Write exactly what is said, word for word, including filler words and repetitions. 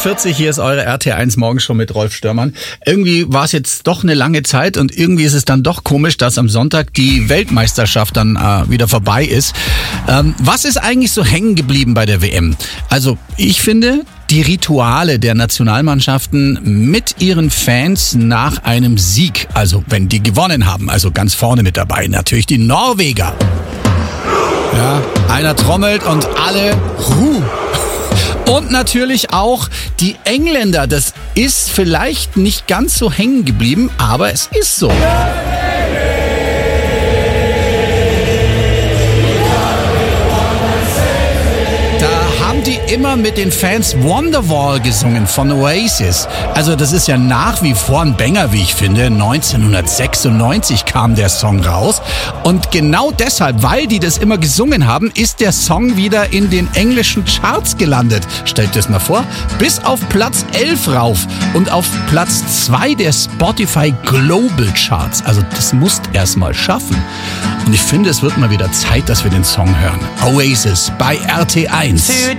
vierzig, hier ist eure R T eins Morgenshow mit Rolf Störmann. Irgendwie war es jetzt doch eine lange Zeit und irgendwie ist es dann doch komisch, dass am Sonntag die Weltmeisterschaft dann äh, wieder vorbei ist. Ähm, was ist eigentlich so hängen geblieben bei der W M? Also ich finde, die Rituale der Nationalmannschaften mit ihren Fans nach einem Sieg, also wenn die gewonnen haben, also ganz vorne mit dabei, natürlich die Norweger. Ja, einer trommelt und alle Ruh. Und natürlich auch die Engländer. Das ist vielleicht nicht ganz so hängen geblieben, aber es ist so. Die immer mit den Fans Wonderwall gesungen von Oasis. Also das ist ja nach wie vor ein Banger, wie ich finde. neunzehnhundertsechsundneunzig kam der Song raus. Und genau deshalb, weil die das immer gesungen haben, ist der Song wieder in den englischen Charts gelandet. Stellt das mal vor. Bis auf Platz elf rauf und auf Platz zwei der Spotify Global Charts. Also das musst erst mal schaffen. Und ich finde, es wird mal wieder Zeit, dass wir den Song hören. Oasis bei R T eins.